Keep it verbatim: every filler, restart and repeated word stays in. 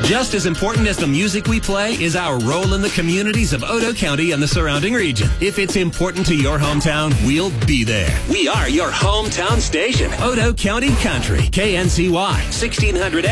Just as important as the music we play is our role in the communities of Odo County and the surrounding region. If it's important to your hometown, we'll be there. We are your hometown station. Odo County Country, K N C Y, sixteen hundred